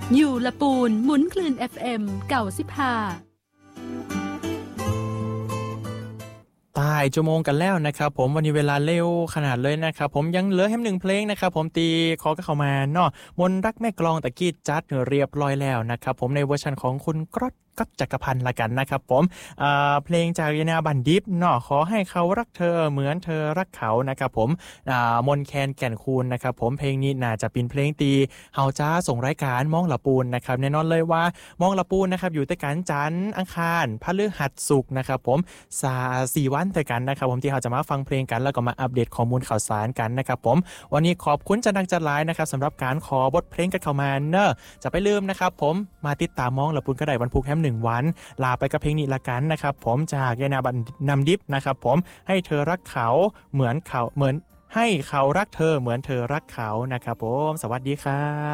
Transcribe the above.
อยู่ละปูนหมุนคลื่น FM เก่าสิบห้าตายชั่วโมงกันแล้วนะครับผมวันนี้เวลาเร็วขนาดเลยนะครับผมยังเหลือแค่1เพลงนะครับผมตีขอก็เข้ามาเนาะมนรักแม่กลองตะกี้จัดเรียบร้อยแล้วนะครับผมในเวอร์ชันของคุณก๊อตจักรพันธ์ละกันนะครับผมเพลงจากยานาบันดิฟเนาะขอให้เขารักเธอเหมือนเธอรักเขานะครับผมมนแคนแก่นคูณนะครับผมเพลงนี้น่าจะเป็นเพลงตีเฮาจ้าส่งรายการมองละปูนนะครับแน่นอนเลยว่ามองละปูนนะครับอยู่แต่กันจันทร์อังคารพฤหัสศุกร์นะครับผม4 วันแต่กันนะครับผมที่เราจะมาฟังเพลงกันแล้วก็มาอัปเดตข้อมูลข่าวสารกันนะครับผมวันนี้ขอบคุณจันดังจันหลายนะครับสำหรับการขอบทเพลงกันเข้ามาเนอะจะไปลืมนะครับผมมาติดตามมองละปูนก็ได้วันพุธแฮม1 วันลาไปกับเพลงนี้ละกันนะครับผมจากยานาบันนำดิฟนะครับผมให้เธอรักเขาเหมือนให้เขารักเธอเหมือนเธอรักเขานะครับผมสวัสดีครับ